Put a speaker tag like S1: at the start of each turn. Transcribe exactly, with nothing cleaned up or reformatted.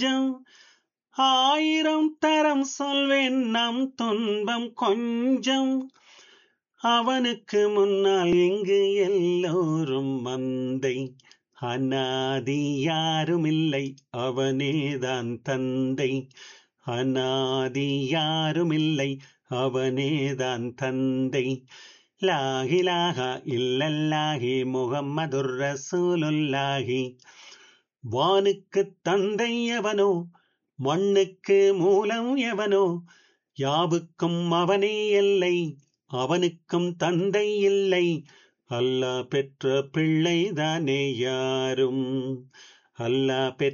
S1: கொஞ்சம் ஆயிரம் தரம் சொல்வேன் நம் துன்பம் கொஞ்சம் அவனுக்கு முன்னால் இங்கு எல்லோரும் மந்தை அநாதி யாருமில்லை அவனேதான் தந்தை அநாதி யாருமில்லை அவனேதான் தந்தை லாஹிலாஹா இல்லல்லாஹி முகம்மதுர் ரசூலுல்லாஹி வானுக்கு தந்தை எவனோ மண்ணுக்கு மூலம் எவனோ யாவுக்கும் அவனே எல்லை அவனுக்கும் தந்தை இல்லை அல்லாஹ் பெற்ற பிள்ளைதானே யாரும் அல்லாஹ் பெற்ற